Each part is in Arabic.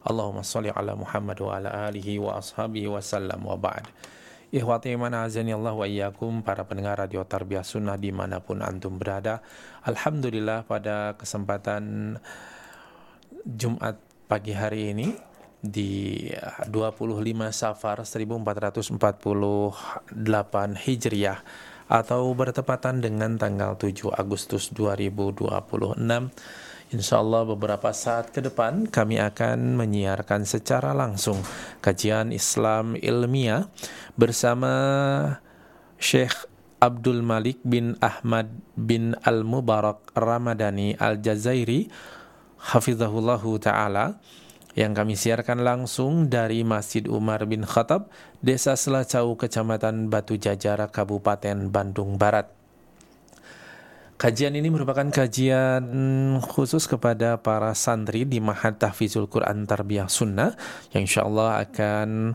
Allahumma sholli ala Muhammad wa ala alihi wa ashabihi wa sallam wa ba'd. Ikhwati iman azani Allah wa iyyakum, para pendengar Radio Tarbiyah Sunnah dimanapun antum berada. Alhamdulillah pada kesempatan Jumat pagi hari ini di 25 Safar 1448 Hijriah atau bertepatan dengan tanggal 7 Agustus 2026, insyaallah beberapa saat ke depan kami akan menyiarkan secara langsung kajian Islam ilmiah bersama Syekh Abdul Malik bin Ahmad bin Al-Mubarak Ramadhani Al-Jazairi hafizahullahu ta'ala, yang kami siarkan langsung dari Masjid Umar bin Khattab, Desa Selacau, Kecamatan Batu Jajar, Kabupaten Bandung Barat. Kajian ini merupakan kajian khusus kepada para santri di Ma'had Tahfizul Quran Tarbiyah Sunnah yang insyaallah akan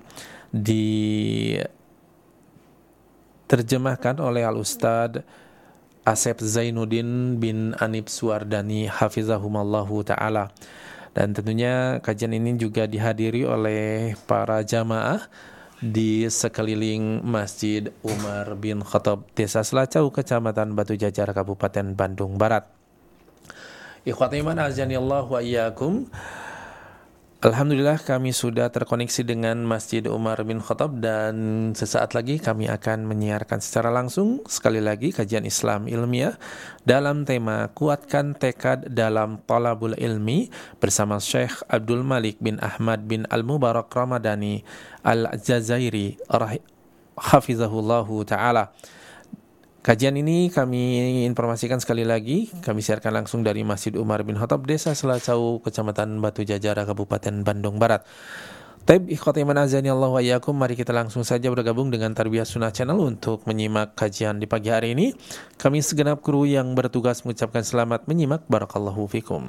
diterjemahkan oleh Al-Ustadz Asep Zainuddin bin Anib Suwardani hafizahumallahu ta'ala. Dan tentunya kajian ini juga dihadiri oleh para jamaah di sekeliling Masjid Umar bin Khattab, Desa Selacau, Kecamatan Batu Jajar, Kabupaten Bandung Barat. Ikhwati iman azanillahu wa iyyakum. Alhamdulillah kami sudah terkoneksi dengan Masjid Umar bin Khattab dan sesaat lagi kami akan menyiarkan secara langsung sekali lagi kajian Islam ilmiah dalam tema Kuatkan Tekad dalam Thalabul Ilmi bersama Syekh Abdul Malik bin Ahmad bin Al-Mubarak Ramadhani Al-Jazairi hafizahullahu ta'ala. Kajian ini kami informasikan sekali lagi, kami siarkan langsung dari Masjid Umar bin Khattab, Desa Selacau, Kecamatan Batu Jajar, Kabupaten Bandung Barat. Taib ikhwati iman azani Allah wa iyyakum, mari kita langsung saja bergabung dengan Tarbiyah Sunnah Channel untuk menyimak kajian di pagi hari ini. Kami segenap kru yang bertugas mengucapkan selamat menyimak. Barakallahu fikum.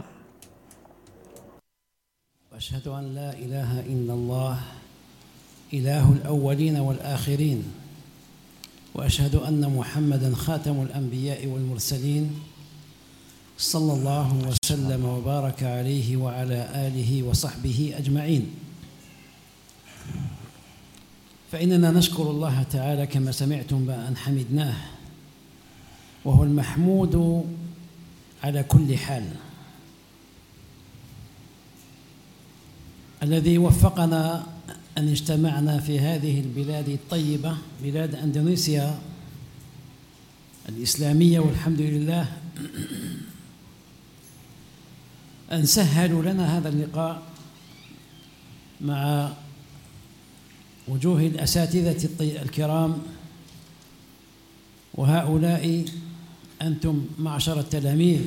Asyhadu an la ilaha illallah ilahul awwalin wal akhirin. وأشهد أن محمدًا خاتم الأنبياء والمرسلين صلى الله وسلم وبارك عليه وعلى آله وصحبه أجمعين. فإننا نشكر الله تعالى كما سمعتم بأن حمدناه، وهو المحمود على كل حال، الذي وفقنا أن اجتمعنا في هذه البلاد الطيبة، بلاد أندونيسيا الإسلامية، والحمد لله أن سهلوا لنا هذا اللقاء مع وجوه الأساتذة الكرام، وهؤلاء أنتم معشر التلاميذ.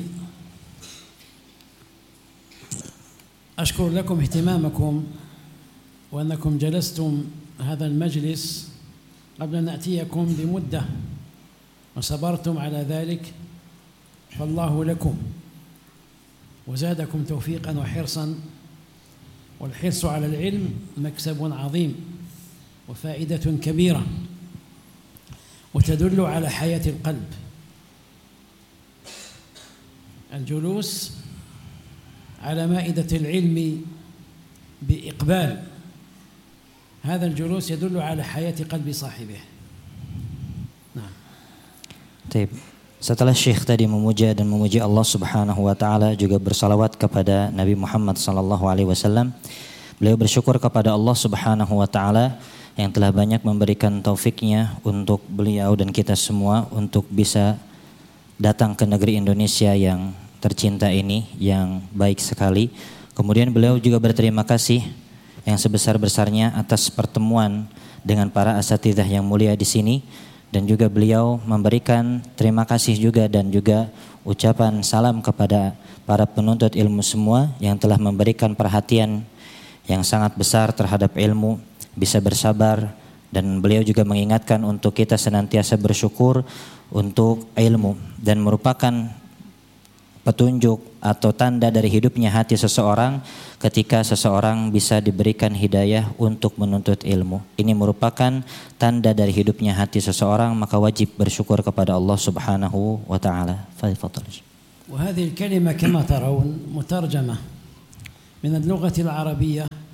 أشكر لكم اهتمامكم وأنكم جلستم هذا المجلس قبل أن نأتيكم بمدة وصبرتم على ذلك، فالله لكم وزادكم توفيقا وحرصا، والحرص على العلم مكسب عظيم وفائدة كبيرة وتدل على حياة القلب. الجلوس على مائدة العلم بإقبال، هذا الجلوس يدل على حياة قلب صاحبه. Nah. Baik. Setelah Syekh tadi memuja dan memuji Allah Subhanahu wa taala, juga bersalawat kepada Nabi Muhammad sallallahu alaihi wasallam, beliau bersyukur kepada Allah Subhanahu wa taala yang telah banyak memberikan taufiknya untuk beliau dan kita semua untuk bisa datang ke negeri Indonesia yang tercinta ini, yang baik sekali. Kemudian beliau juga berterima kasih yang sebesar-besarnya atas pertemuan dengan para asatidzah yang mulia di sini, dan juga beliau memberikan terima kasih juga dan juga ucapan salam kepada para penuntut ilmu semua yang telah memberikan perhatian yang sangat besar terhadap ilmu, bisa bersabar, dan beliau juga mengingatkan untuk kita senantiasa bersyukur untuk ilmu, dan merupakan petunjuk atau tanda dari hidupnya hati seseorang ketika seseorang bisa diberikan hidayah untuk menuntut ilmu. Ini merupakan tanda dari hidupnya hati seseorang, maka wajib bersyukur kepada Allah Subhanahu wa taala. Fadhil. وهذه الكلمة كما ترون مترجمة من اللغة العربية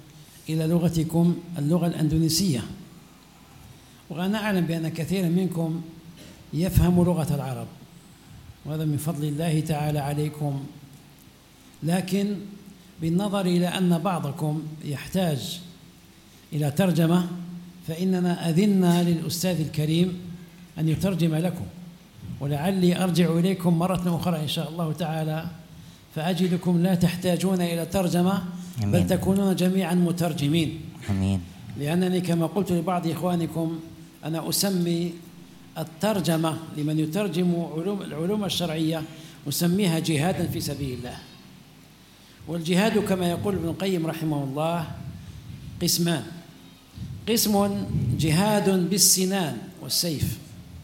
إلى لغتكم اللغة الأندونيسية. وأنا أعلم بأن كثيرا منكم يفهم لغة العرب، وهذا من فضل الله تعالى عليكم، لكن بالنظر إلى أن بعضكم يحتاج إلى ترجمة فإننا أذنا للأستاذ الكريم أن يترجم لكم، ولعلي أرجع إليكم مرة أخرى إن شاء الله تعالى فأجدكم لا تحتاجون إلى ترجمة بل تكونون جميعا مترجمين. آمين. لأنني كما قلت لبعض إخوانكم أنا أسمي الترجمة لمن يترجم العلوم الشرعية أسميها جهادا في سبيل الله. والجهاد كما يقول ابن القيم رحمه الله قسمان: قسم جهاد بالسنان والسيف،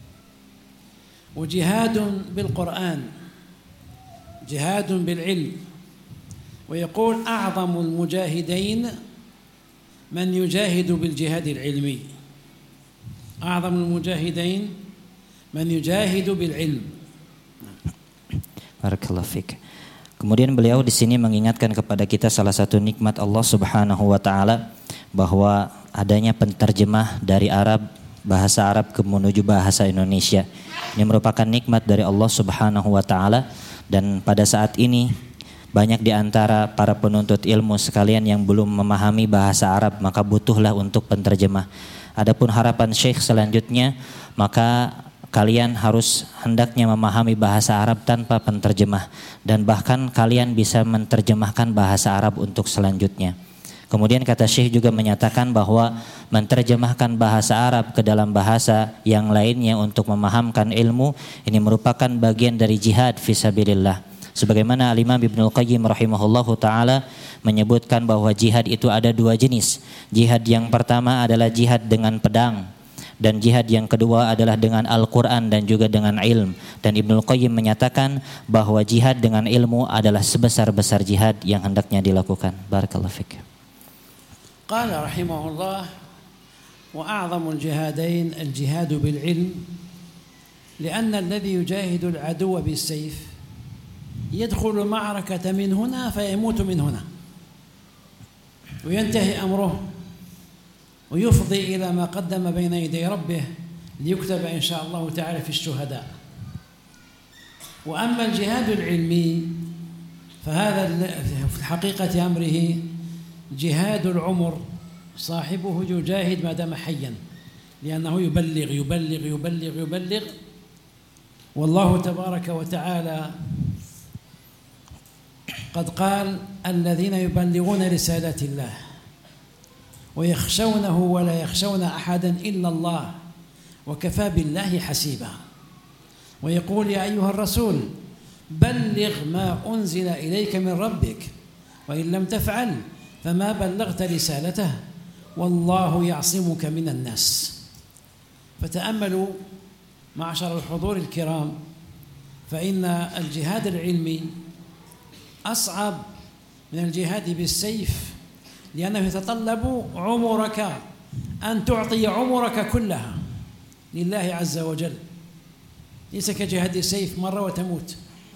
وجهاد بالقرآن، جهاد بالعلم. ويقول أعظم المجاهدين من يجاهد بالجهاد العلمي، أعظم المجاهدين من يجاهد بالعلم. Barakallahu fiik. Kemudian beliau di sini mengingatkan kepada kita salah satu nikmat Allah Subhanahu wa taala bahwa adanya penterjemah dari bahasa Arab ke menuju bahasa Indonesia. Ini merupakan nikmat dari Allah Subhanahu wa taala, dan pada saat ini banyak di antara para penuntut ilmu sekalian yang belum memahami bahasa Arab, maka butuhlah untuk penterjemah. Adapun harapan Syekh selanjutnya, maka kalian harus hendaknya memahami bahasa Arab tanpa penterjemah, dan bahkan kalian bisa menterjemahkan bahasa Arab untuk selanjutnya. Kemudian kata Syekh juga menyatakan bahwa menterjemahkan bahasa Arab ke dalam bahasa yang lainnya untuk memahamkan ilmu ini merupakan bagian dari jihad fisabilillah. Sebagaimana Al-Imam Ibnul Qayyim rahimahullahu ta'ala menyebutkan bahwa jihad itu ada dua jenis. Jihad yang pertama adalah jihad dengan pedang, dan jihad yang kedua adalah dengan Al-Quran dan juga dengan ilm. Dan Ibnul Qayyim menyatakan bahwa jihad dengan ilmu adalah sebesar-besar jihad yang hendaknya dilakukan. Barakallahu fiik. Qala rahimahullah wa a'zamu al-jihadain al-jihad bil-ilm li'anna alladhi yujahidu al-aduwa bis-sayf يدخل المعركة من هنا فيموت من هنا وينتهي أمره ويفضي إلى ما قدم بين يدي ربه ليكتب إن شاء الله تعالى في الشهداء. وأما الجهاد العلمي فهذا في حقيقة أمره جهاد العمر، صاحبه يجاهد ما دام حيا لأنه يبلغ يبلغ يبلغ يبلغ، والله تبارك وتعالى قد قال الذين يبلغون رسالات الله ويخشونه ولا يخشون أحدا إلا الله وكفى بالله حسيبا. ويقول يا أيها الرسول بلغ ما أنزل إليك من ربك وإن لم تفعل فما بلغت رسالته والله يعصمك من الناس. فتأملوا معشر الحضور الكرام، فإن الجهاد العلمي أصعب من الجهاد بالسيف، لأنه يتطلب عمرك، أن تعطي عمرك كلها لله عز وجل، ليس كجهاد السيف مرة وتموت.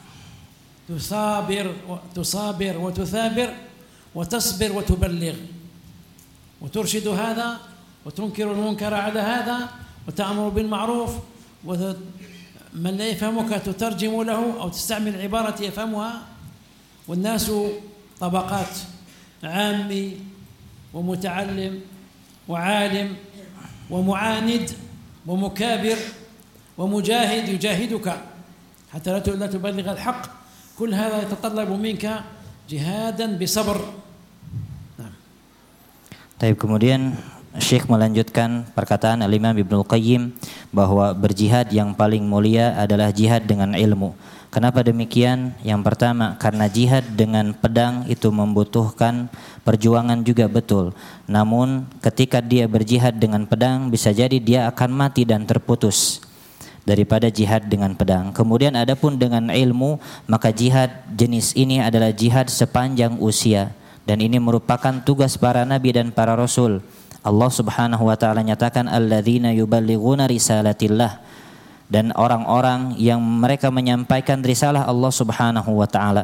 تصابر وتثابر وتصبر وتبلغ وترشد هذا وتنكر المنكر على هذا وتأمر بالمعروف، ومن لا يفهمك تترجم له أو تستعمل عبارة يفهمها. والناس طبقات: عامي ومتعلم وعالم ومعاند ومكابر ومجاهد يجاهدك حتى لا تبلغ الحق. كل هذا يتطلب منك جهادا بصبر. نعم. Baik, kemudian Syekh melanjutkan perkataan Al-Imam Ibnul Qayyim bahwa berjihad yang paling mulia adalah jihad dengan ilmu. Kenapa demikian? Yang pertama, karena jihad dengan pedang itu membutuhkan perjuangan juga betul. Namun ketika dia berjihad dengan pedang, bisa jadi dia akan mati dan terputus daripada jihad dengan pedang. Kemudian adapun dengan ilmu, maka jihad jenis ini adalah jihad sepanjang usia, dan ini merupakan tugas para nabi dan para rasul. Allah Subhanahu wa taala nyatakan alladzina yuballighuna risalatillah, dan orang-orang yang mereka menyampaikan risalah Allah Subhanahu wa taala.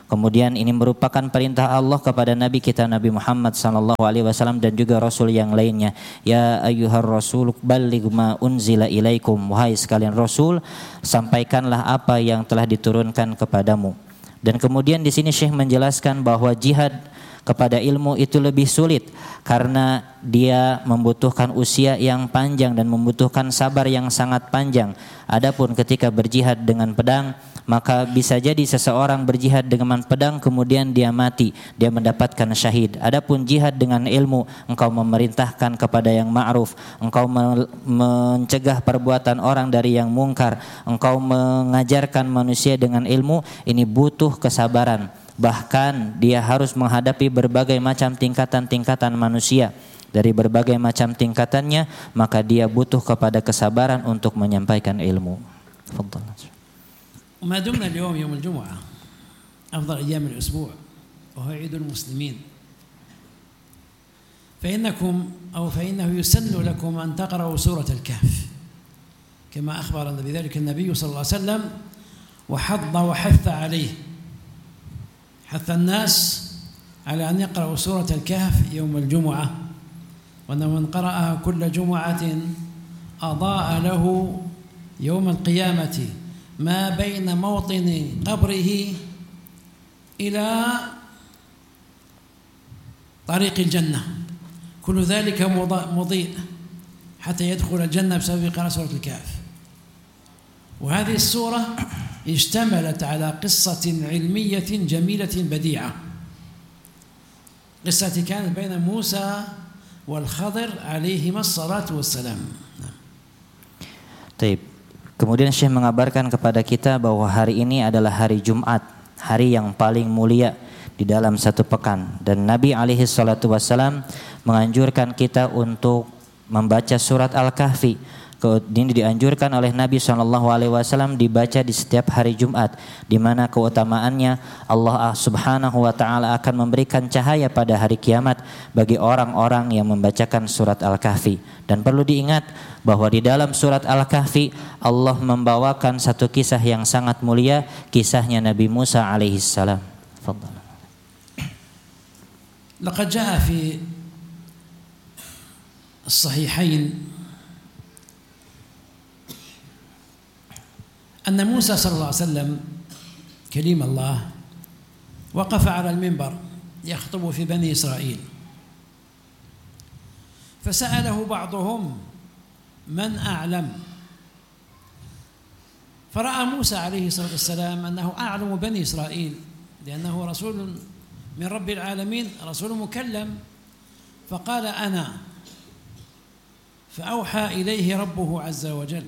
Kemudian ini merupakan perintah Allah kepada Nabi kita Nabi Muhammad sallallahu alaihi wasallam dan juga rasul yang lainnya. Ya ayyuhar rasul balligh ma unzila ilaikum. Wahai sekalian rasul, sampaikanlah apa yang telah diturunkan kepadamu. Dan kemudian di sini Syekh menjelaskan bahwa jihad kepada ilmu itu lebih sulit karena dia membutuhkan usia yang panjang dan membutuhkan sabar yang sangat panjang. Adapun ketika berjihad dengan pedang, maka bisa jadi seseorang berjihad dengan pedang kemudian dia mati, dia mendapatkan syahid. Adapun jihad dengan ilmu, engkau memerintahkan kepada yang ma'ruf, engkau mencegah perbuatan orang dari yang mungkar, engkau mengajarkan manusia dengan ilmu, ini butuh kesabaran. Bahkan dia harus menghadapi berbagai macam tingkatan-tingkatan manusia. Dari berbagai macam tingkatannya, maka dia butuh kepada kesabaran untuk menyampaikan ilmu. وما دمنا اليوم يوم الجمعة أفضل أيام الأسبوع وهو عيد المسلمين فإنه يسن لكم أن تقرأوا سورة الكهف كما أخبرنا بذلك النبي صلى الله عليه وسلم وحث عليه، حث الناس على أن يقرأوا سورة الكهف يوم الجمعة، وأن من قرأها كل جمعة أضاء له يوم القيامة ما بين موطن قبره إلى طريق الجنة، كل ذلك مضيء حتى يدخل الجنة بسبب قراءة سورة الكهف. وهذه السورة اشتملت على قصة علمية جميلة بديعة، قصة كانت بين موسى والخضر عليهما الصلاة والسلام. طيب. Kemudian Syekh mengabarkan kepada kita bahwa hari ini adalah hari Jumat, hari yang paling mulia di dalam satu pekan. Dan Nabi alaihi salatu wassalam menganjurkan kita untuk membaca surat Al-Kahfi. Ini dianjurkan oleh Nabi SAW dibaca di setiap hari Jumat, di mana keutamaannya Allah Subhanahu wa Ta'ala akan memberikan cahaya pada hari kiamat bagi orang-orang yang membacakan surat Al-Kahfi. Dan perlu diingat bahwa di dalam surat Al-Kahfi Allah membawakan satu kisah yang sangat mulia, kisahnya Nabi Musa alaihissalam. Laqad jaa fi as-sahihain أن موسى صلى الله عليه وسلم كليم الله وقف على المنبر يخطب في بني إسرائيل، فسأله بعضهم من أعلم، فرأى موسى عليه الصلاة والسلام أنه أعلم بني إسرائيل لأنه رسول من رب العالمين، رسول مكلم، فقال أنا، فأوحى إليه ربه عز وجل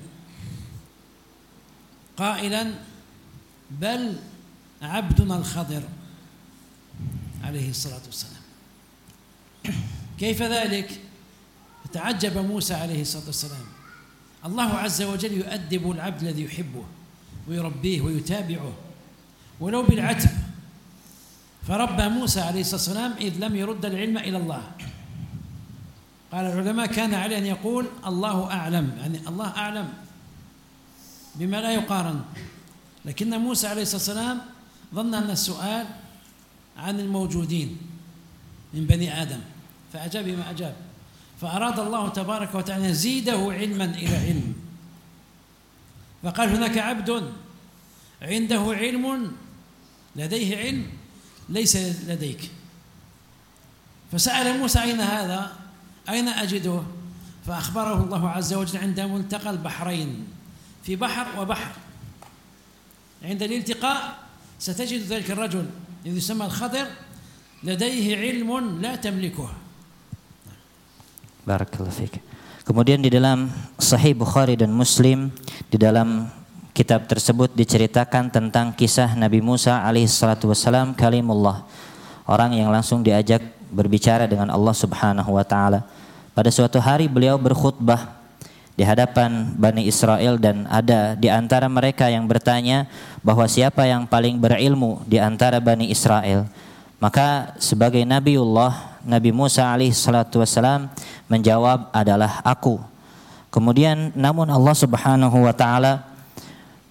قائلا بل عبدنا الخضر عليه الصلاة والسلام. كيف ذلك؟ تعجب موسى عليه الصلاة والسلام. الله عز وجل يؤدب العبد الذي يحبه ويربيه ويتابعه ولو بالعتب، فربى موسى عليه الصلاة والسلام إذ لم يرد العلم إلى الله. قال العلماء كان عليه أن يقول الله أعلم، يعني الله أعلم بما لا يقارن، لكن موسى عليه الصلاة والسلام ظن أن السؤال عن الموجودين من بني آدم فأجاب بما أجاب، فأراد الله تبارك وتعالى يزيده علما إلى علم، فقال هناك عبد عنده علم لديه علم ليس لديك، فسأل موسى أين هذا؟ أين أجده؟ فأخبره الله عز وجل عند ملتقى البحرين، في بحر وبحر، عند الالتقاء ستجد ذلك الرجل الذي يسمى الخضر لديه علم لا تملكه. Barakallahu fiik. Kemudian di dalam Sahih Bukhari dan Muslim, di dalam kitab tersebut diceritakan tentang kisah Nabi Musa alaihissalatu wassalam kalimullah, orang yang langsung diajak berbicara dengan Allah Subhanahu wa Ta'ala. Pada suatu hari beliau berkhutbah di hadapan Bani Israel dan ada di antara mereka yang bertanya bahwa siapa yang paling berilmu di antara Bani Israel. Maka sebagai Nabiullah, Nabi Musa alaihissalatu wassalam menjawab adalah aku. Kemudian namun Allah Subhanahu wa Ta'ala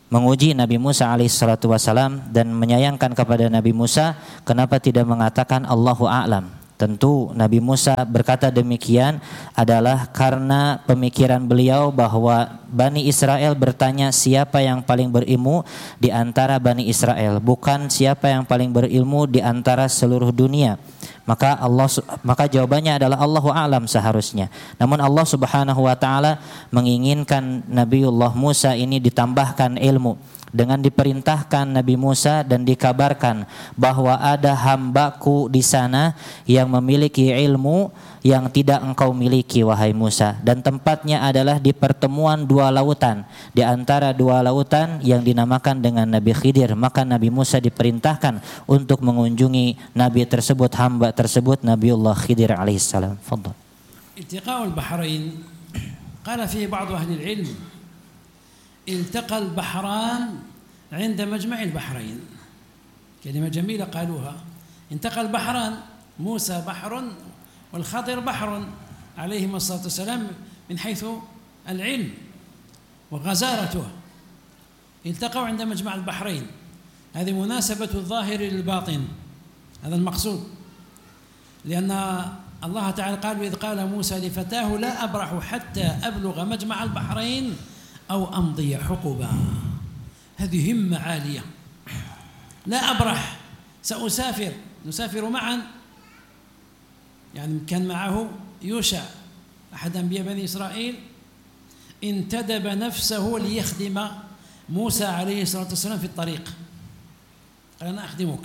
menguji Nabi Musa alaihissalatu wassalam dan menyayangkan kepada Nabi Musa, kenapa tidak mengatakan Allahu a'lam? Tentu Nabi Musa berkata demikian adalah karena pemikiran beliau bahwa Bani Israel bertanya siapa yang paling berilmu di antara Bani Israel, bukan siapa yang paling berilmu di antara seluruh dunia. Maka jawabannya adalah Allahu a'lam seharusnya. Namun Allah Subhanahu wa taala menginginkan Nabiullah Musa ini ditambahkan ilmu dengan diperintahkan Nabi Musa dan dikabarkan bahwa ada hambaku di sana yang memiliki ilmu yang tidak engkau miliki wahai Musa, dan tempatnya adalah di pertemuan dua lautan, di antara dua lautan yang dinamakan dengan Nabi Khidir. Maka Nabi Musa diperintahkan untuk mengunjungi Nabi tersebut, hamba tersebut, Nabiullah Khidir alaihissalam. Fadhal. Iltiqa'ul bahrain qala fihi ba'd ahli al-ilm التقى البحران عند مجمع البحرين. كلمة جميلة قالوها. التقى البحران، موسى بحر والخضر بحر عليهما الصلاة والسلام من حيث العلم وغزارته. التقوا عند مجمع البحرين، هذه مناسبة الظاهر للباطن، هذا المقصود. لأن الله تعالى قال: وإذ قال موسى لفتاه لا أبرح حتى أبلغ مجمع البحرين أو أمضي حقبا. هذه همة عالية. لا أبرح، سأسافر، نسافر معا. يعني كان معه يوشع أحد أنبياء بني إسرائيل، انتدب نفسه ليخدم موسى عليه الصلاة والسلام في الطريق، قال: أنا أخدمك.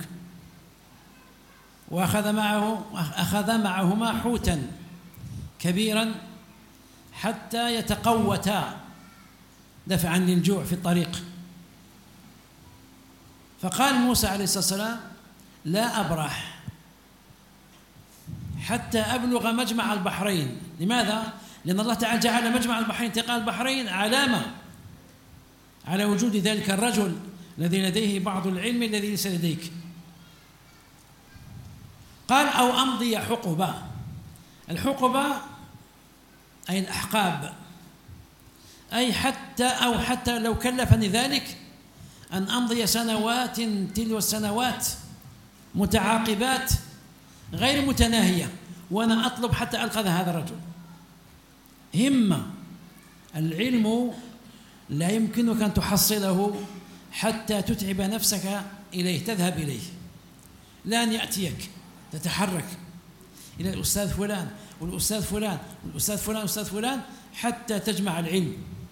وأخذ معهما حوتا كبيرا حتى يتقوتا دفعا للجوع في الطريق. فقال موسى عليه الصلاة والسلام: لا أبرح حتى أبلغ مجمع البحرين. لماذا؟ لأن الله تعالى جعل مجمع البحرين، التقاء البحرين، علامة على وجود ذلك الرجل الذي لديه بعض العلم الذي ليس لديك. قال: أو أمضي حقبة. الحقبة أي الأحقاب، أي حتى لو كلفني ذلك أن أمضي سنوات تلو السنوات متعاقبات غير متناهية وأنا أطلب حتى ألقى هذا الرجل. همة. العلم لا يمكنك أن تحصله حتى تتعب نفسك إليه، تذهب إليه، لا أن يأتيك تتحرك إلى الأستاذ فلان والأستاذ فلان والأستاذ فلان والأستاذ فلان حتى تجمع العلم.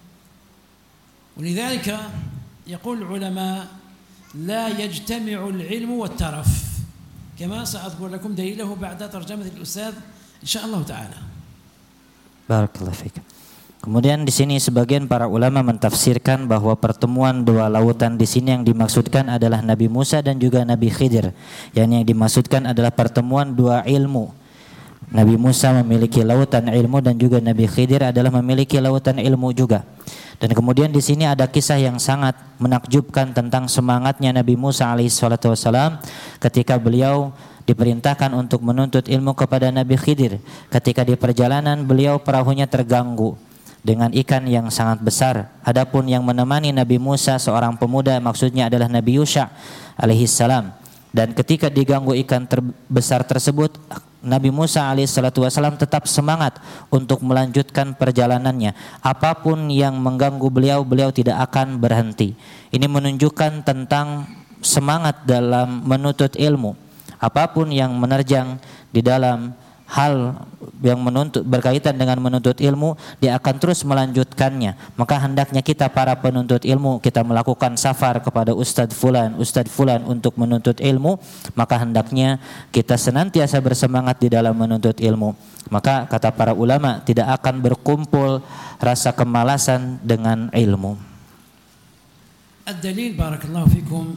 ولذلك يقول العلماء: لا يجتمع العلم والترف، كما سأذكر لكم دليله بعد ترجمة الأستاذ إن شاء الله تعالى. Barakallahu fiik. Kemudian di sini sebagian para ulama mentafsirkan bahwa pertemuan dua lautan di sini yang dimaksudkan adalah Nabi Musa dan juga Nabi Khidir. Yang dimaksudkan adalah pertemuan dua ilmu. Nabi Musa memiliki lautan ilmu dan juga Nabi Khidir adalah memiliki lautan ilmu juga. Dan kemudian di sini ada kisah yang sangat menakjubkan tentang semangatnya Nabi Musa alaihissalatu wassalam ketika beliau diperintahkan untuk menuntut ilmu kepada Nabi Khidir. Ketika di perjalanan beliau perahunya terganggu dengan ikan yang sangat besar. Adapun yang menemani Nabi Musa seorang pemuda, maksudnya adalah Nabi Yusha alaihissalam. Dan ketika diganggu ikan terbesar tersebut, Nabi Musa alaihissalatu wassalam tetap semangat untuk melanjutkan perjalanannya. Apapun yang mengganggu beliau, beliau tidak akan berhenti. Ini menunjukkan tentang semangat dalam menuntut ilmu. Apapun yang menerjang di dalam hal yang berkaitan dengan menuntut ilmu, dia akan terus melanjutkannya. Maka hendaknya kita para penuntut ilmu, kita melakukan safar kepada Ustadz Fulan untuk menuntut ilmu, maka hendaknya kita senantiasa bersemangat di dalam menuntut ilmu. Maka kata para ulama, tidak akan berkumpul rasa kemalasan dengan ilmu. Ad-dalil barakallahu fikum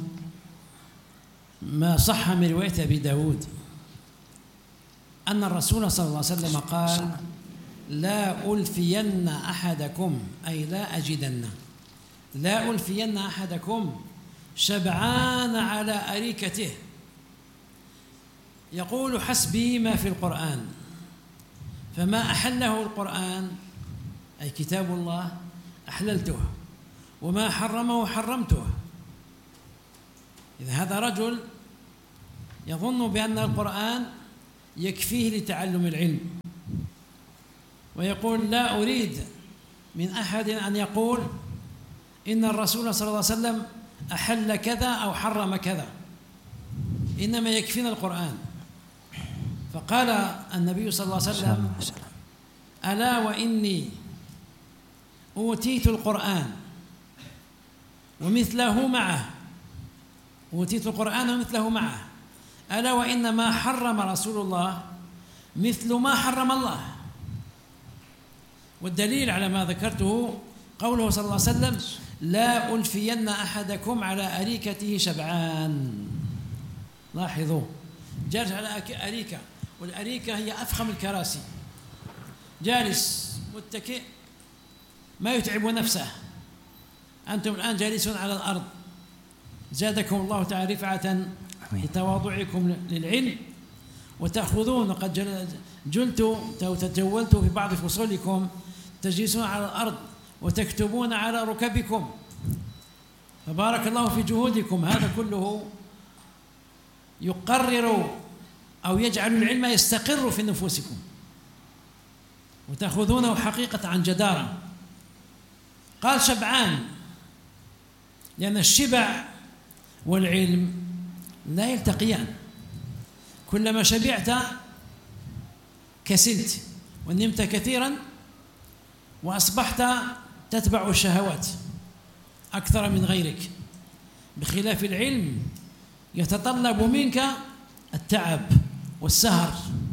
ما صح من رواية أبي داود أن الرسول صلى الله عليه وسلم قال: لا ألفين أحدكم، أي لا أجدن، لا ألفين أحدكم شبعان على أريكته يقول: حسبي ما في القرآن، فما أحله القرآن أي كتاب الله أحللته، وما حرمه حرمته. إذا هذا رجل يظن بأن القرآن يكفيه لتعلم العلم، ويقول لا أريد من أحد أن يقول إن الرسول صلى الله عليه وسلم أحل كذا أو حرم كذا، إنما يكفينا القرآن. فقال النبي صلى الله عليه وسلم: ألا وإني أوتيت القرآن ومثله معه، أوتيت القرآن ومثله معه، ألا وإن ما حرم رسول الله مثل ما حرم الله. والدليل على ما ذكرته قوله صلى الله عليه وسلم: لا ألفين أحدكم على أريكته شبعان. لاحظوا، جالس على أريكة، والأريكة هي أفخم الكراسي، جالس متكئ ما يتعب نفسه. أنتم الآن جالسون على الأرض، زادكم الله تعالى رفعة لتواضعكم للعلم، وتأخذون قد جلتوا أو تجولتوا في بعض فصولكم، تجلسون على الأرض وتكتبون على ركبكم، فبارك الله في جهودكم. هذا كله يقرر أو يجعل العلم يستقر في نفوسكم، وتأخذونه حقيقة عن جدارة. قال شبعان لأن الشبع والعلم لا يلتقيان. كلما شبعت كسلت ونمت كثيرا، وأصبحت تتبع الشهوات أكثر من غيرك، بخلاف العلم يتطلب منك التعب والسهر،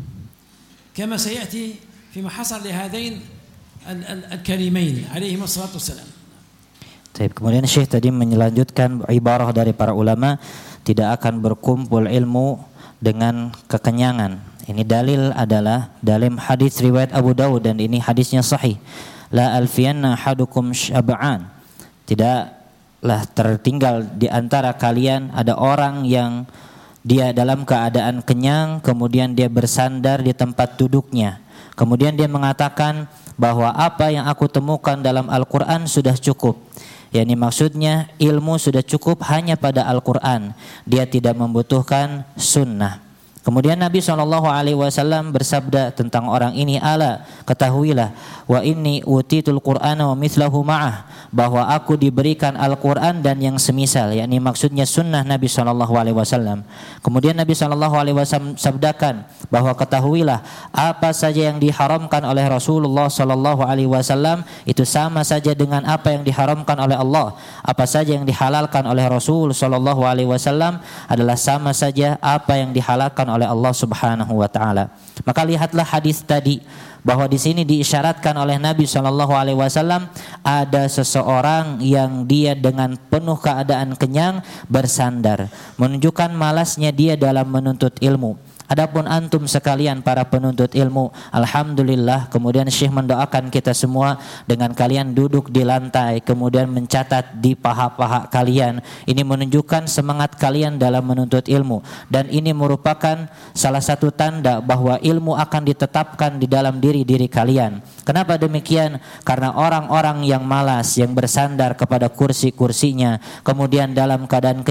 كما سيأتي فيما حصل لهذين الكريمين عليهما الصلاة والسلام. Kemudian Syekh tadi melanjutkan ibarah dari para ulama, tidak akan berkumpul ilmu dengan kekenyangan. Ini dalil adalah dalam hadis riwayat Abu Dawud, dan ini hadisnya sahih. La alfiyanna ahadukum syab'an. Tidaklah tertinggal di antara kalian ada orang yang dia dalam keadaan kenyang, kemudian dia bersandar di tempat duduknya. Kemudian dia mengatakan bahwa apa yang aku temukan dalam Al-Quran sudah cukup. Yani maksudnya ilmu sudah cukup hanya pada Al-Quran. Dia tidak membutuhkan sunnah. Kemudian Nabi SAW bersabda tentang orang ini, ala, ketahuilah, wa inni utitul qur'ana wa mithlahu ma'ah, bahwa aku diberikan Al-Quran dan yang semisal, yakni maksudnya sunnah Nabi SAW. Kemudian Nabi SAW sabdakan bahwa ketahuilah, apa saja yang diharamkan oleh Rasulullah SAW itu sama saja dengan apa yang diharamkan oleh Allah. Apa saja yang dihalalkan oleh Rasul SAW adalah sama saja apa yang dihalalkan oleh Allah Subhanahu wa taala. Maka lihatlah hadis tadi bahwa di sini diisyaratkan oleh Nabi SAW ada seseorang yang dia dengan penuh keadaan kenyang bersandar, menunjukkan malasnya dia dalam menuntut ilmu. Adapun antum sekalian para penuntut ilmu, alhamdulillah, kemudian Syekh mendoakan kita semua dengan kalian duduk di lantai kemudian mencatat di paha-paha kalian. Ini menunjukkan semangat kalian dalam menuntut ilmu, dan ini merupakan salah satu tanda bahwa ilmu akan ditetapkan di dalam diri kalian. Kenapa demikian? Karena orang-orang yang malas, yang bersandar kepada kursi-kursinya, kemudian dalam keadaan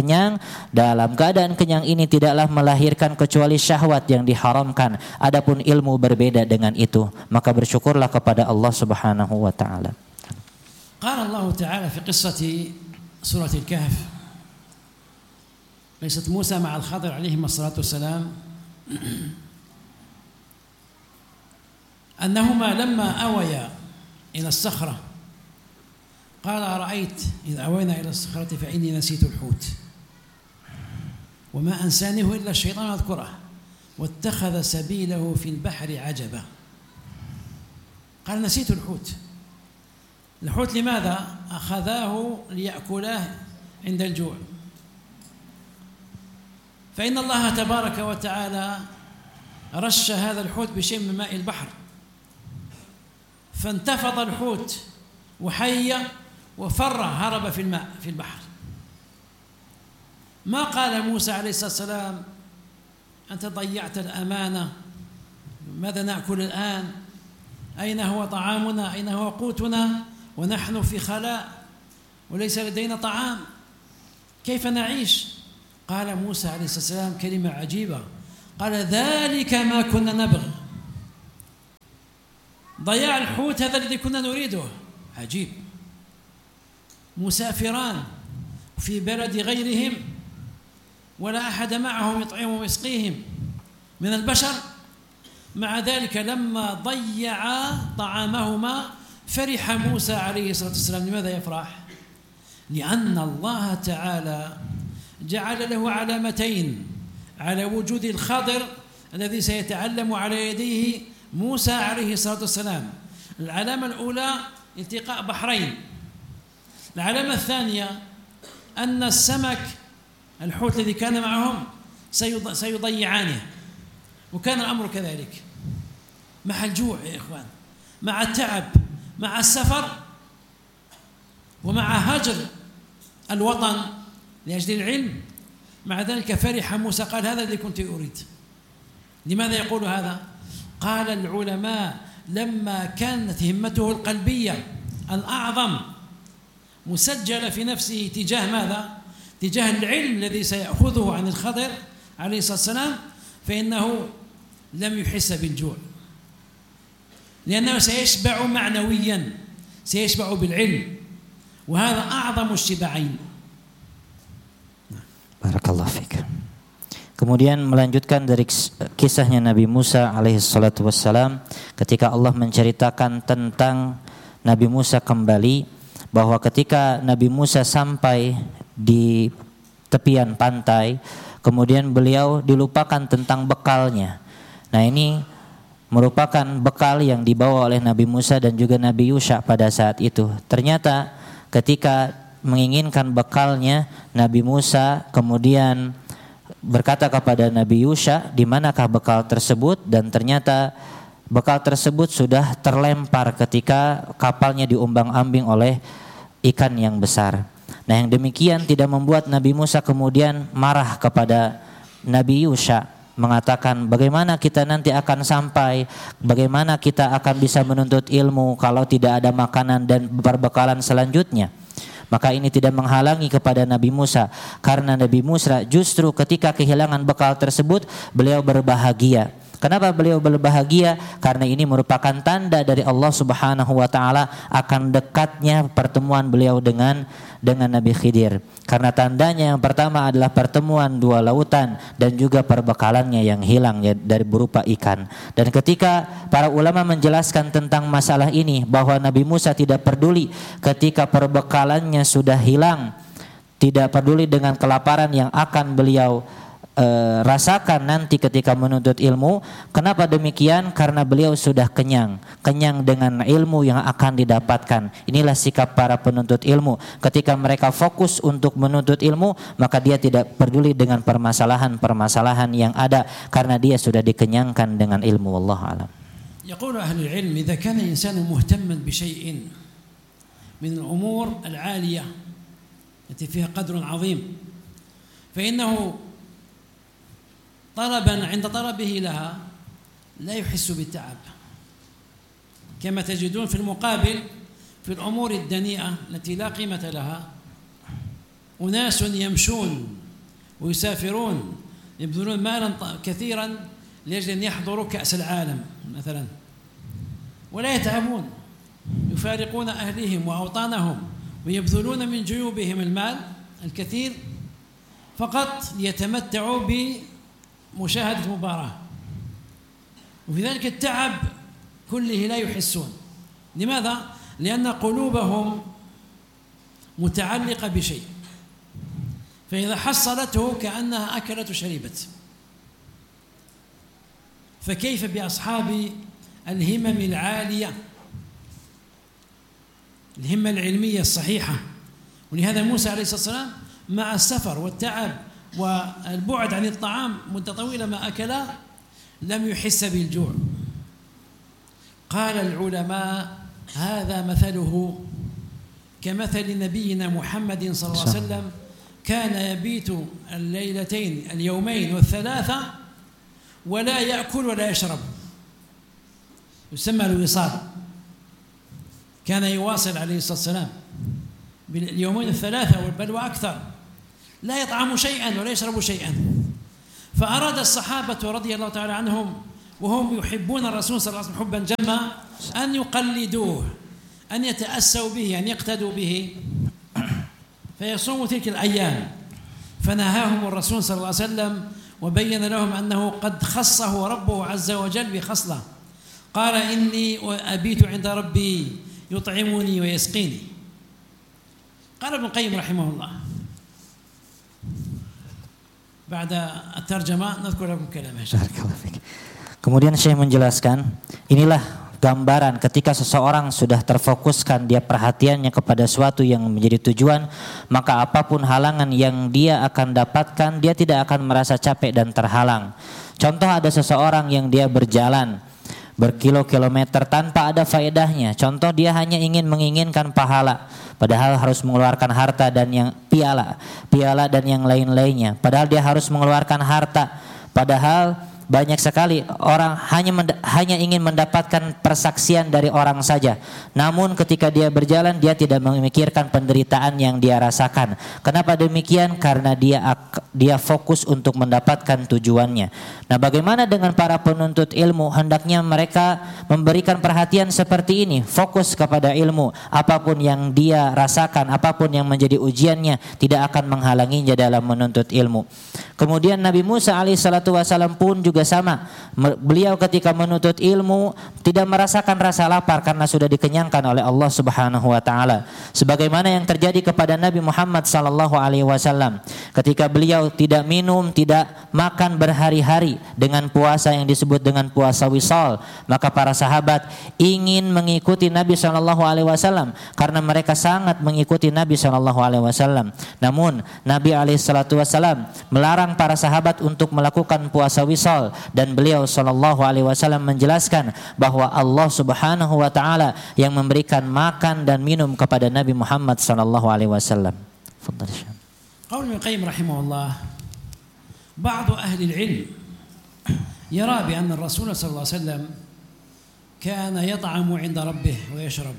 kenyang ini tidaklah melahirkan kecuali syahwat yang diharamkan. Adapun ilmu berbeda dengan itu. Maka bersyukurlah kepada Allah Subhanahu wa taala. Qala Allah Ta'ala fi qissati surah Al-Kahf, qissat Musa ma'a al-Khadir alayhi as-salatu wassalam, أنهما لما أويا إلى الصخرة قال أرأيت إذ أوينا إلى الصخرة فإني نسيت الحوت وما أنسانيه إلا الشيطان أذكره واتخذ سبيله في البحر عجبا. قال نسيت الحوت لماذا؟ أخذاه ليأكله عند الجوع، فإن الله تبارك وتعالى رش هذا الحوت بشيء من ماء البحر، فانتفض الحوت وحي وفر، هرب في الماء في البحر. ما قال موسى عليه الصلاة والسلام أنت ضيعت الأمانة، ماذا نأكل الآن؟ أين هو طعامنا؟ أين هو قوتنا ونحن في خلاء وليس لدينا طعام، كيف نعيش؟ قال موسى عليه الصلاة والسلام كلمة عجيبة، قال ذلك ما كنا نبغي. ضياع الحوت هذا الذي كنا نريده. عجيب، مسافران في بلد غيرهم ولا أحد معهم يطعمهم ويسقيهم من البشر، مع ذلك لما ضيع طعامهما فرح موسى عليه الصلاة والسلام. لماذا يفرح؟ لأن الله تعالى جعل له علامتين على وجود الخضر الذي سيتعلم على يديه موسى عليه الصلاة والسلام. العلامة الأولى التقاء بحرين، العلامة الثانية أن السمك الحوت الذي كان معهم سيضيعانه، وكان الأمر كذلك. مع الجوع يا إخوان، مع التعب، مع السفر، ومع هجر الوطن لأجل العلم، مع ذلك فرح موسى، قال هذا الذي كنت أريد. لماذا يقول هذا؟ قال العلماء لما كانت همته القلبية الأعظم مسجلة في نفسه تجاه ماذا؟ تجاه العلم الذي سيأخذه عن الخضر عليه الصلاة والسلام، فإنه لم يحس بالجوع، لأنه سيشبع معنويا، سيشبع بالعلم، وهذا أعظم الشبعين. Barakallahu fiik. Kemudian melanjutkan dari kisahnya Nabi Musa alaihissalatu wassalam, ketika Allah menceritakan tentang Nabi Musa kembali, bahwa ketika Nabi Musa sampai di tepian pantai, kemudian beliau dilupakan tentang bekalnya. Nah, ini merupakan bekal yang dibawa oleh Nabi Musa dan juga Nabi Yusha pada saat itu. Ternyata ketika menginginkan bekalnya, Nabi Musa kemudian berkata kepada Nabi Yusha, di manakah bekal tersebut? Dan ternyata bekal tersebut sudah terlempar ketika kapalnya diombang-ambing oleh ikan yang besar. Nah, yang demikian tidak membuat Nabi Musa kemudian marah kepada Nabi Yusha, mengatakan bagaimana kita nanti akan sampai, bagaimana kita akan bisa menuntut ilmu kalau tidak ada makanan dan perbekalan selanjutnya. Maka ini tidak menghalangi kepada Nabi Musa, karena Nabi Musa justru ketika kehilangan bekal tersebut beliau berbahagia. Kenapa beliau berbahagia? Karena ini merupakan tanda dari Allah Subhanahu wa taala akan dekatnya pertemuan beliau dengan Nabi Khidir. Karena tandanya yang pertama adalah pertemuan dua lautan dan juga perbekalannya yang hilang dari berupa ikan. Dan ketika para ulama menjelaskan tentang masalah ini, bahwa Nabi Musa tidak peduli ketika perbekalannya sudah hilang, tidak peduli dengan kelaparan yang akan beliau rasakan nanti ketika menuntut ilmu. Kenapa demikian? Karena beliau sudah kenyang dengan ilmu yang akan didapatkan. Inilah sikap para penuntut ilmu. Ketika mereka fokus untuk menuntut ilmu, maka dia tidak peduli dengan permasalahan-permasalahan yang ada, karena dia sudah dikenyangkan dengan ilmu. Wallahu a'lam. يقول أهل العلم إذا كان الإنسان مهتما بشيء من الأمور العالية التي فيها قدر عظيم، فإنه عند طلبه لها لا يحس بالتعب، كما تجدون في المقابل في الأمور الدنيئة التي لا قيمة لها أناس يمشون ويسافرون يبذلون مالا كثيرا لأجل أن يحضروا كأس العالم مثلا، ولا يتعبون، يفارقون أهلهم وأوطانهم ويبذلون من جيوبهم المال الكثير فقط ليتمتعوا مشاهدة مباراة، وفي ذلك التعب كله لا يحسون. لماذا؟ لأن قلوبهم متعلقة بشيء، فإذا حصلته كأنها أكلت وشربت. فكيف بأصحاب الهمم العالية، الهمة العلمية الصحيحة؟ ولهذا موسى عليه الصلاة والسلام مع السفر والتعب والبعد عن الطعام مدة طويلة ما أكل لم يحس بالجوع. قال العلماء هذا مثله كمثل نبينا محمد صلى الله عليه وسلم، كان يبيت الليلتين اليومين والثلاثة ولا يأكل ولا يشرب، يسمى الوصال. كان يواصل عليه الصلاة والسلام باليومين الثلاثة بل وأكثر لا يطعموا شيئا ولا يشربوا شيئا. فأراد الصحابة رضي الله تعالى عنهم وهم يحبون الرسول صلى الله عليه وسلم حبا جما أن يقلدوه، أن يتأسوا به، أن يقتدوا به، فيصوموا تلك الأيام. فنهاهم الرسول صلى الله عليه وسلم وبين لهم أنه قد خصه ربه عز وجل بخصلة، قال إني أبيت عند ربي يطعمني ويسقيني. قال ابن القيم رحمه الله بعد الترجمة نذكر لكم كلامه. Kemudian Syekh menjelaskan, inilah gambaran ketika seseorang sudah terfokuskan dia perhatiannya kepada suatu yang menjadi tujuan, maka apapun halangan yang dia akan dapatkan, dia tidak akan merasa capek dan terhalang. Contoh, ada seseorang yang dia berjalan berkilo-kilometer tanpa ada faedahnya. Contoh, dia hanya menginginkan pahala, padahal harus mengeluarkan harta dan yang piala dan yang lain-lainnya. Padahal dia harus mengeluarkan harta, padahal banyak sekali orang hanya ingin mendapatkan persaksian dari orang saja. Namun ketika dia berjalan, dia tidak memikirkan penderitaan yang dia rasakan. Kenapa demikian? Karena dia fokus untuk mendapatkan tujuannya. Nah, bagaimana dengan para penuntut ilmu? Hendaknya mereka memberikan perhatian seperti ini, fokus kepada ilmu. Apapun yang dia rasakan, apapun yang menjadi ujiannya, tidak akan menghalanginya dalam menuntut ilmu. Kemudian Nabi Musa alaihissalatu wassalam pun juga sama. Beliau ketika menuntut ilmu tidak merasakan rasa lapar karena sudah dikenyangkan oleh Allah Subhanahu wa taala. Sebagaimana yang terjadi kepada Nabi Muhammad sallallahu alaihi wasallam ketika beliau tidak minum, tidak makan berhari-hari dengan puasa yang disebut dengan puasa wisal, maka para sahabat ingin mengikuti Nabi sallallahu alaihi wasallam karena mereka sangat mengikuti Nabi sallallahu alaihi wasallam. Namun Nabi alaihi salatu wasallam melarang para sahabat untuk melakukan puasa wisal, dan beliau sallallahu alaihi wasallam menjelaskan bahwa Allah Subhanahu wa taala yang memberikan makan dan minum kepada Nabi Muhammad sallallahu alaihi wasallam. Qaul Ibnu Qayyim rahimahullah, بعض أهل العلم يرى بأن الرسول صلى الله عليه وسلم كان يطعم عند ربه ويشرب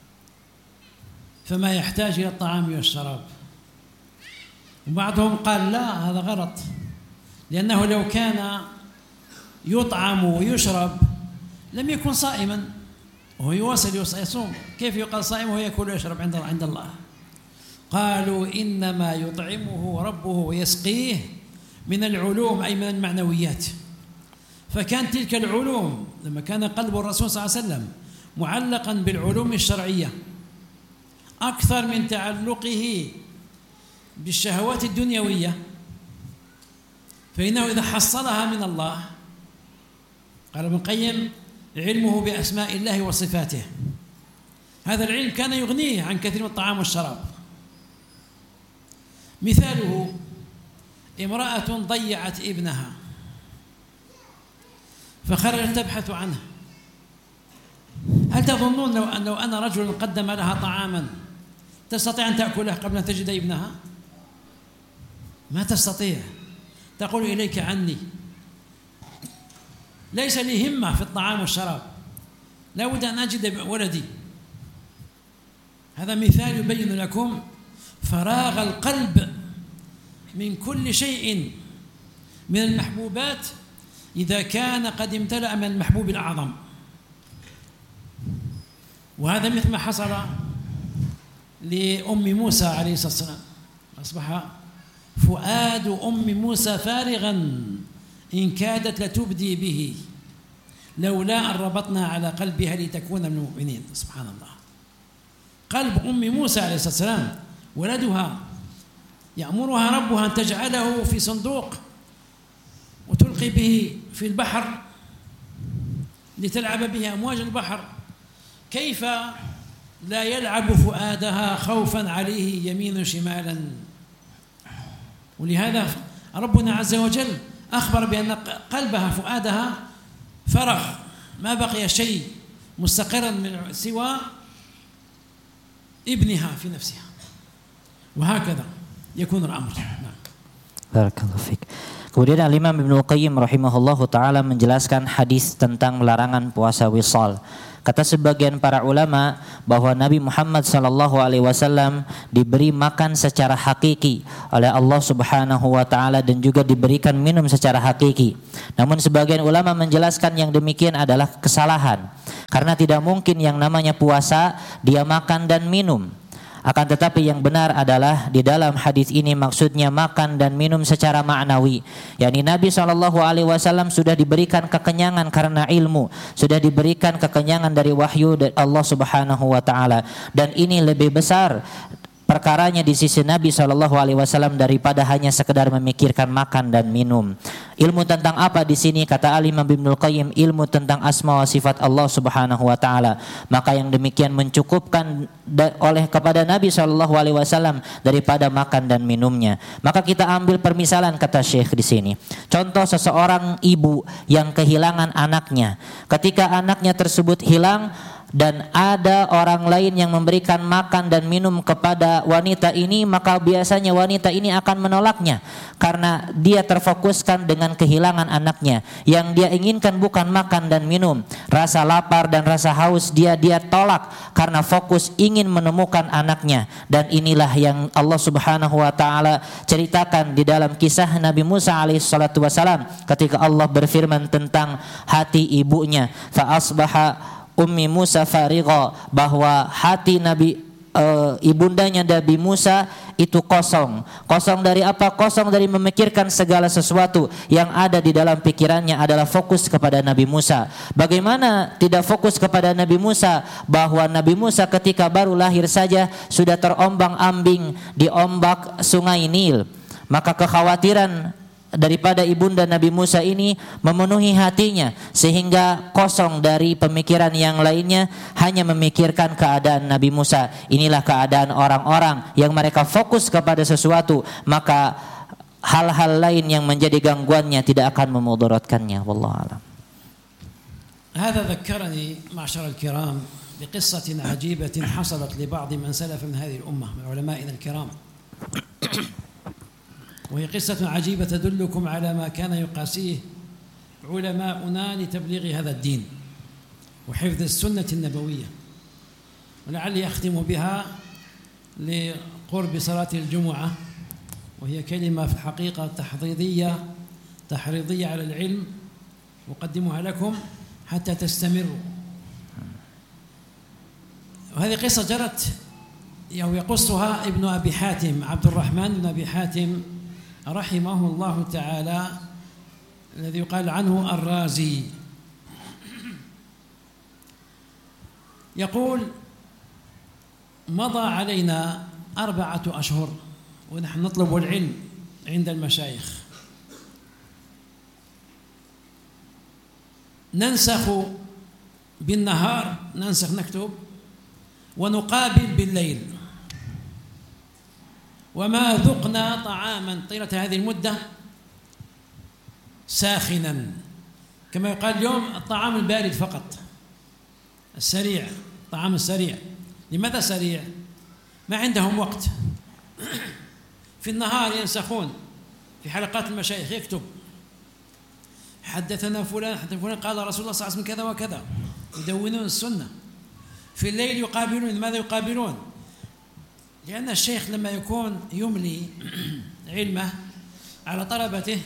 فما يحتاج إلى الطعام والشراب، وبعضهم قال لا، هذا غلط، لأنه لو كان يطعم ويشرب لم يكن صائما وهو يواصل يصوم، كيف يقال صائم وهو يأكل ويشرب عند الله؟ قالوا إنما يطعمه ربه ويسقيه من العلوم أي من المعنويات. فكان تلك العلوم لما كان قلب الرسول صلى الله عليه وسلم معلقا بالعلوم الشرعية أكثر من تعلقه بالشهوات الدنيوية، فإنه إذا حصلها من الله، قال ابن القيم علمه بأسماء الله وصفاته، هذا العلم كان يغنيه عن كثير من الطعام والشراب. مثاله امرأة ضيعت ابنها فخرجت تبحث عنه، هل تظنون لو أن رجل قدم لها طعاما تستطيع أن تأكله قبل أن تجد ابنها؟ ما تستطيع، تقول إليك عني، ليس لي همة في الطعام والشراب، لا بد أن أجد ولدي. هذا مثال يبين لكم فراغ القلب من كل شيء من المحبوبات إذا كان قد امتلأ من المحبوب الأعظم. وهذا مثل ما حصل لأم موسى عليه الصلاة والسلام، أصبح فؤاد أم موسى فارغا إن كادت لتبدي به لولا أن ربطنا على قلبها لتكون من المؤمنين. سبحان الله، قلب أم موسى عليه الصلاة والسلام ولدها يأمرها ربها أن تجعله في صندوق وتلقي به في البحر لتلعب به أمواج البحر، كيف لا يلعب فؤادها خوفا عليه يمين شمالا؟ ولهذا ربنا عز وجل أخبر بأن قلبها فؤادها فرغ، ما بقي شيء مستقرا من سوى ابنها في نفسها، وهكذا يكون الأمر. Barakallahu fiik. Kemudian Al-Imam Ibnu Qayyim rahimahullahu taala menjelaskan hadis tentang larangan puasa wisal. Kata sebagian para ulama bahwa Nabi Muhammad SAW diberi makan secara hakiki oleh Allah Subhanahu wa taala dan juga diberikan minum secara hakiki. Namun sebagian ulama menjelaskan yang demikian adalah kesalahan. Karena tidak mungkin yang namanya puasa dia makan dan minum. Akan tetapi yang benar adalah di dalam hadis ini maksudnya makan dan minum secara maknawi. yakni Nabi SAW sudah diberikan kekenyangan karena ilmu, sudah diberikan kekenyangan dari wahyu dari Allah Subhanahu wa taala, dan ini lebih besar perkaranya di sisi Nabi SAW daripada hanya sekedar memikirkan makan dan minum. Ilmu tentang apa di sini? Kata Al-Imam Ibnul Qayyim, ilmu tentang asma wa sifat Allah Subhanahu wa taala. Maka yang demikian mencukupkan oleh kepada Nabi SAW daripada makan dan minumnya. Maka kita ambil permisalan kata Syekh di sini. Contoh seseorang ibu yang kehilangan anaknya. Ketika anaknya tersebut hilang dan ada orang lain yang memberikan makan dan minum kepada wanita ini, maka biasanya wanita ini akan menolaknya karena dia terfokuskan dengan kehilangan anaknya. Yang dia inginkan bukan makan dan minum, rasa lapar dan rasa haus dia tolak karena fokus ingin menemukan anaknya. Dan inilah yang Allah Subhanahu wa taala ceritakan di dalam kisah Nabi Musa alaihissalatu wassalam ketika Allah berfirman tentang hati ibunya, fa asbaha Ummi Musa farigha, bahwa hati ibundanya Nabi Musa itu kosong. Kosong dari apa? Kosong dari memikirkan segala sesuatu. Yang ada di dalam pikirannya adalah fokus kepada Nabi Musa. Bagaimana tidak fokus kepada Nabi Musa? Bahwa Nabi Musa ketika baru lahir saja sudah terombang-ambing di ombak sungai Nil. Maka kekhawatiran daripada ibunda Nabi Musa ini memenuhi hatinya sehingga kosong dari pemikiran yang lainnya, hanya memikirkan keadaan Nabi Musa. Inilah keadaan orang-orang yang mereka fokus kepada sesuatu, maka hal-hal lain yang menjadi gangguannya tidak akan memudaratkannya. Wallahu a'lam. هذا ذكرني معشر الكرام بقصة عجيبة حصلت لبعض من سلف من هذه الأمة من علمائنا الكرام، وهي قصة عجيبة تدلكم على ما كان يقاسيه علماؤنا لتبليغ هذا الدين وحفظ السنة النبوية. ولعلي أختم بها لقرب صلاة الجمعة، وهي كلمة في الحقيقة تحريضية على العلم أقدمها لكم حتى تستمروا. وهذه قصة جرت أو يقصها ابن أبي حاتم، عبد الرحمن بن أبي حاتم رحمه الله تعالى، الذي يقال عنه الرازي. يقول: مضى علينا 4 أشهر ونحن نطلب العلم عند المشايخ، ننسخ بالنهار، نكتب، ونقابل بالليل، وما ذقنا طعاما طيلة هذه المدة ساخنا، كما يقال اليوم الطعام البارد فقط، السريع، الطعام السريع. لماذا سريع؟ ما عندهم وقت. في النهار ينسخون في حلقات المشايخ، يكتب حدثنا فلان قال رسول الله صلى الله عليه وسلم كذا وكذا، يدونون السنة. في الليل يقابلون. لماذا يقابلون؟ لأن الشيخ لما يكون يملي علمه على طلبته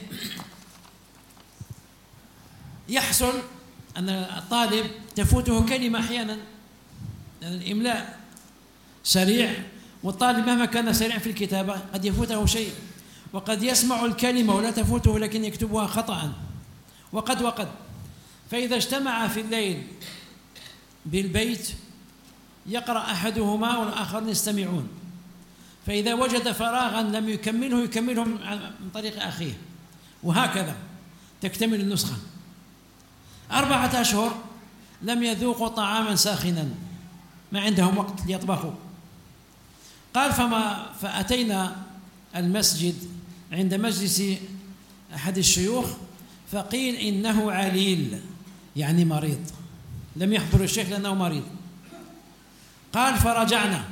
يحصل أن الطالب تفوته كلمة أحيانا، لأن الإملاء سريع، والطالب مهما كان سريع في الكتابة قد يفوته شيء، وقد يسمع الكلمة ولا تفوته لكن يكتبها خطأ، وقد فإذا اجتمع في الليل بالبيت يقرأ أحدهما والآخرون يستمعون، فإذا وجد فراغا لم يكمله من طريق أخيه، وهكذا تكتمل النسخة. 4 أشهر لم يذوقوا طعاما ساخنا، ما عندهم وقت ليطبخوا. قال فأتينا المسجد عند مجلس أحد الشيوخ، فقيل إنه عليل، يعني مريض، لم يحضر الشيخ لأنه مريض. قال فرجعنا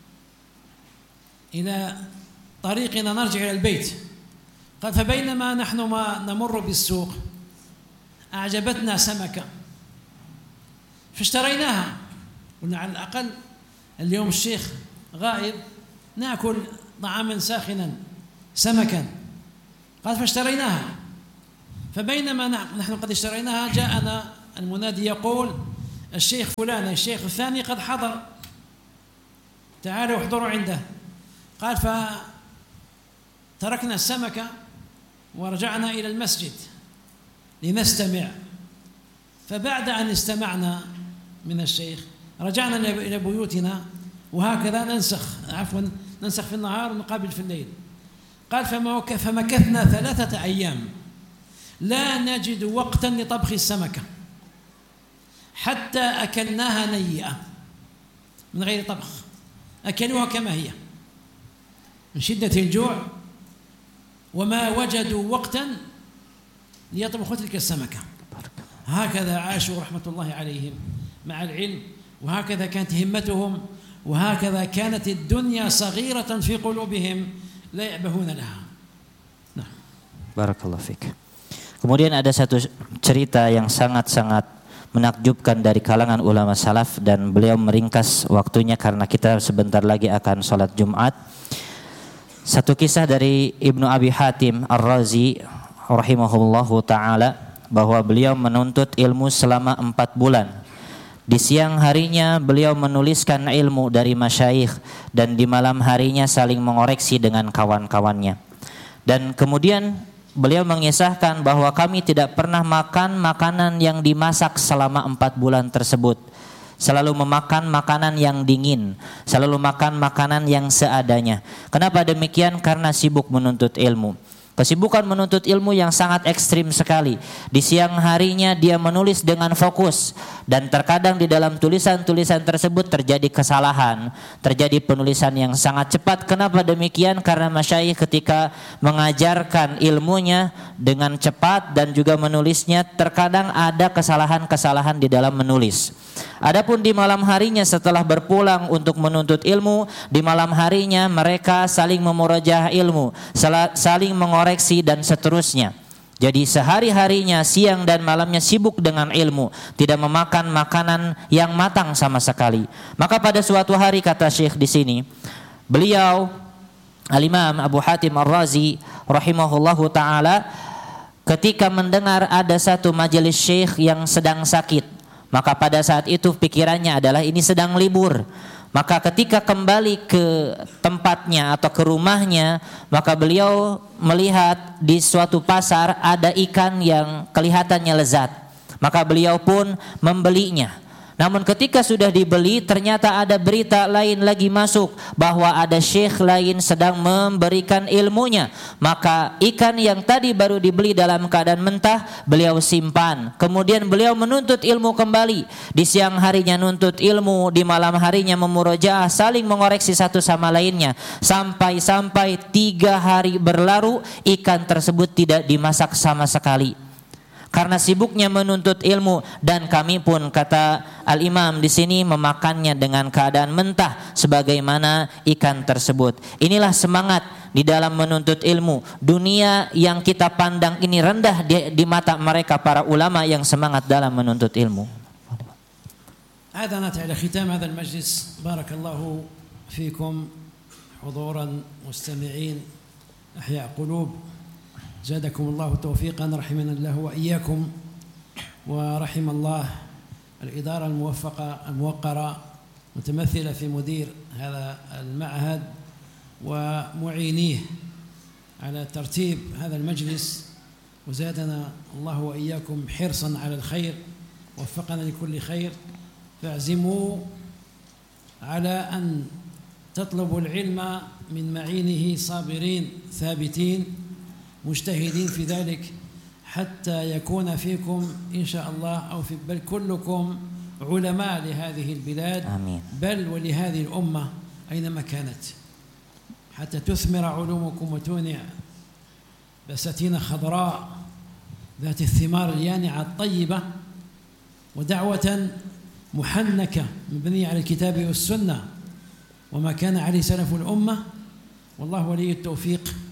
إلى طريقنا نرجع إلى البيت. قال فبينما نحن ما نمر بالسوق أعجبتنا سمكة، فاشتريناها، قلنا على الأقل اليوم الشيخ غائب نأكل طعاما ساخنا سمكا. قال فاشتريناها، فبينما نحن قد اشتريناها جاءنا المنادي يقول الشيخ فلان الشيخ الثاني قد حضر، تعالوا احضروا عنده. قال فتركنا السمكة ورجعنا إلى المسجد لنستمع. فبعد أن استمعنا من الشيخ رجعنا إلى بيوتنا، وهكذا ننسخ في النهار ونقابل في الليل. قال فمكثنا 3 أيام لا نجد وقتا لطبخ السمكة حتى أكلناها نيئة من غير طبخ، أكلوها كما هي من شدة الجوع، وما وجدوا وقتا ليطبخوا تلك السمكة. هكذا عاشوا رحمة الله عليهم مع العلم، وهكذا كانت همتهم، وهكذا كانت الدنيا صغيرة في قلوبهم لا يأبهون لها. Nah. Barakallahu fiik. Kemudian ada satu cerita yang sangat-sangat menakjubkan dari kalangan ulama salaf, dan beliau meringkas waktunya karena kita sebentar lagi akan sholat Jumat. Satu kisah dari Ibnu Abi Hatim Ar-Razi rahimahullahu ta'ala, bahwa beliau menuntut ilmu selama 4 bulan. Di siang harinya beliau menuliskan ilmu dari masyayikh, dan di malam harinya saling mengoreksi dengan kawan-kawannya. Dan kemudian beliau mengisahkan bahwa kami tidak pernah makan makanan yang dimasak selama 4 bulan tersebut. Selalu memakan makanan yang dingin, selalu makan makanan yang seadanya. Kenapa demikian? Karena sibuk menuntut ilmu. Kesibukan menuntut ilmu yang sangat ekstrim sekali. Di siang harinya dia menulis dengan fokus, dan terkadang di dalam tulisan-tulisan tersebut terjadi kesalahan, terjadi penulisan yang sangat cepat. Kenapa demikian? Karena masyayikh ketika mengajarkan ilmunya dengan cepat dan juga menulisnya, terkadang ada kesalahan-kesalahan di dalam menulis. Adapun di malam harinya setelah berpulang untuk menuntut ilmu, di malam harinya mereka saling memurajaah ilmu, saling mengoreksi dan seterusnya. Jadi sehari-harinya, siang dan malamnya sibuk dengan ilmu, tidak memakan makanan yang matang sama sekali. Maka pada suatu hari, kata Syekh di sini, beliau Al-Imam Abu Hatim Ar-Razi rahimahullahu ta'ala, ketika mendengar ada satu majelis syekh yang sedang sakit, maka pada saat itu pikirannya adalah ini sedang libur. Maka ketika kembali ke tempatnya atau ke rumahnya, maka beliau melihat di suatu pasar ada ikan yang kelihatannya lezat. Maka beliau pun membelinya. Namun ketika sudah dibeli, ternyata ada berita lain lagi masuk bahwa ada syekh lain sedang memberikan ilmunya. Maka ikan yang tadi baru dibeli dalam keadaan mentah beliau simpan. Kemudian beliau menuntut ilmu kembali. Di siang harinya nuntut ilmu, di malam harinya memurojaah, saling mengoreksi satu sama lainnya. Sampai 3 hari berlalu, ikan tersebut tidak dimasak sama sekali. Karena sibuknya menuntut ilmu, dan kami pun, kata Al-Imam di sini, memakannya dengan keadaan mentah sebagaimana ikan tersebut. Inilah semangat di dalam menuntut ilmu. Dunia yang kita pandang ini rendah di mata mereka para ulama yang semangat dalam menuntut ilmu. هذا نأتي إلى ختام هذا المجلس. بارك الله فيكم حضورا مستمعين أحياء قلوب. زادكم الله توفيقا، رحمنا الله وإياكم، ورحم الله الإدارة الموقرة متمثلة في مدير هذا المعهد ومعينيه على ترتيب هذا المجلس، وزادنا الله وإياكم حرصا على الخير، وفقنا لكل خير. فاعزموا على أن تطلبوا العلم من معينه صابرين ثابتين مجتهدين في ذلك، حتى يكون فيكم إن شاء الله أو في بل كلكم علماء لهذه البلاد. آمين. بل ولهذه الأمة أينما كانت، حتى تثمر علومكم وتونع بساتين خضراء ذات الثمار اليانعة الطيبة، ودعوة محنكة مبنية على الكتاب والسنة وما كان عليه سلف الأمة. والله ولي التوفيق.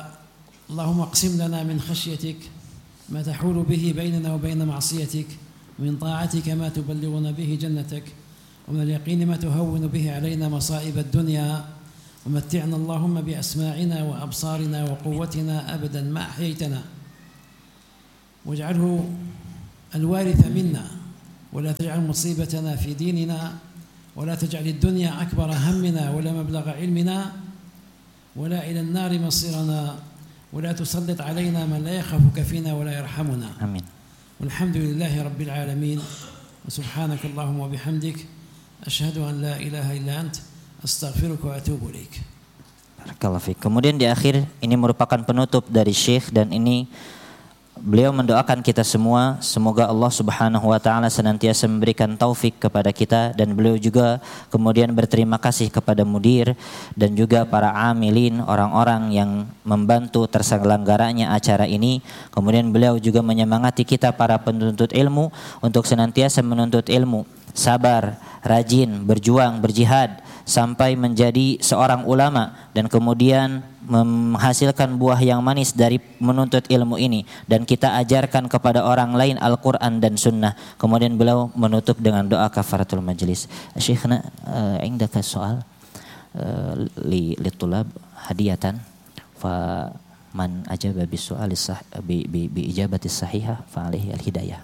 اللهم اقسم لنا من خشيتك ما تحول به بيننا وبين معصيتك، ومن طاعتك ما تبلغنا به جنتك ومن اليقين ما تهون به علينا مصائب الدنيا ومتعنا اللهم بأسماعنا وأبصارنا وقوتنا أبدا ما أحييتنا واجعله الوارث منا ولا تجعل مصيبتنا في ديننا ولا تجعل الدنيا أكبر همنا ولا مبلغ علمنا ولا إلى النار مصيرنا ولا تسلط علينا من لا يخافك فينا ولا يرحمنا Amin. والحمد لله رب العالمين وسبحانك اللهم وبحمدك أشهد أن لا إله إلا أنت أستغفرك وأتوب إليك. Barakallahu fiik. Kemudian di akhir ini merupakan penutup dari Syekh dan ini beliau mendoakan kita semua semoga Allah Subhanahu wa taala senantiasa memberikan taufik kepada kita dan beliau juga kemudian berterima kasih kepada mudir dan juga para amilin orang-orang yang membantu terselenggaranya acara ini. Kemudian beliau juga menyemangati kita para penuntut ilmu untuk senantiasa menuntut ilmu, sabar, rajin, berjuang, berjihad sampai menjadi seorang ulama dan kemudian menghasilkan buah yang manis dari menuntut ilmu ini dan kita ajarkan kepada orang lain Al-Quran dan Sunnah. Kemudian beliau menutup dengan doa kafaratul majlis. Syekhna, indaka soal litulab hadiyatan fa man ajaba bisu'ali bi ijabati sahihah fa alaihi al-hidayah.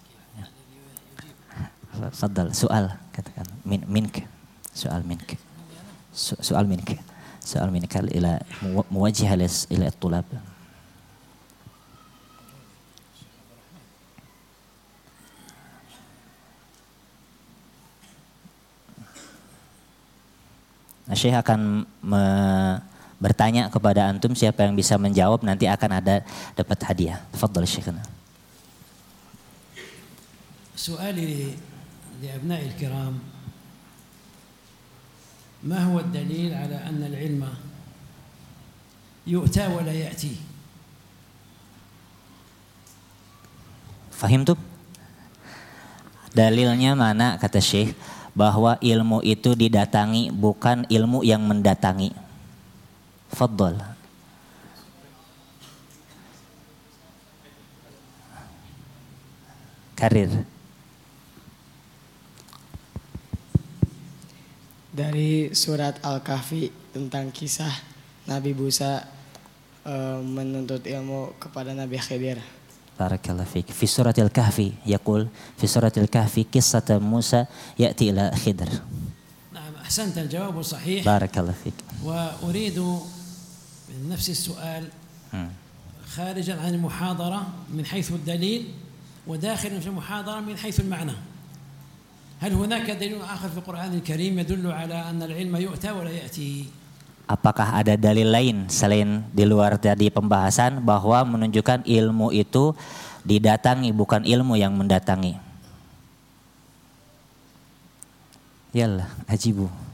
Faddal soal katakan minka soal minka soal minka soal minka ila muwajjah ila at-tulab. Syekh akan bertanya kepada antum, siapa yang bisa menjawab nanti akan ada dapat hadiah. Tafadhal Syekhna. سؤالي لأبنائي الكرام ما هو الدليل على أن العلم يؤتى ولا يأتي؟ Fahim tuh? Dalilnya mana kata Syekh bahwa ilmu itu didatangi bukan ilmu yang mendatangi. Fadhal. Karir. Dari surat Al-Kahfi tentang kisah Nabi Musa menuntut ilmu kepada Nabi Khidir. Barakallahu fiik. Fi suratil Kahfi yaqul fi suratil Kahfi qissat Musa ya'ti ila Khidir. نعم أحسنت الجواب صحيح. Barakallahu fiik. وأريد من نفس السؤال خارجا عن المحاضرة من حيث الدليل وداخلا في المحاضرة من حيث المعنى. هل هناك دليل آخر في القرآن الكريم يدل على أن العلم يؤتى ولا يأتي؟ Apakah ada dalil lain selain di luar tadi pembahasan bahwa menunjukkan ilmu itu didatangi bukan ilmu yang mendatangi? Yallah, ajibu.